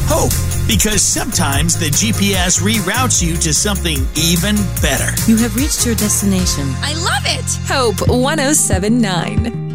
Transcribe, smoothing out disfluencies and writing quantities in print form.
Hope, because sometimes the GPS reroutes you to something even better. You have reached your destination. I love it! Hope 107.9.